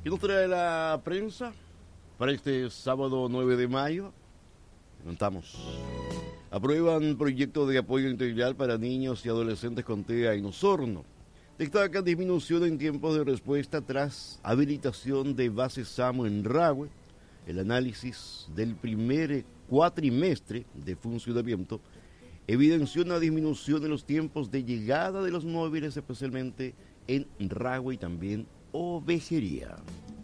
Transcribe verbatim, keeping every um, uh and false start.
¿Qué nos trae la prensa para este sábado nueve de mayo? Contamos. Aprueban proyecto de apoyo integral para niños y adolescentes con T E A en Osorno. Destacan disminución en tiempos de respuesta tras habilitación de base SAMU en Rahue. El análisis del primer cuatrimestre de funcionamiento evidenció una disminución en los tiempos de llegada de los móviles, especialmente en Rahue y también Ovejería.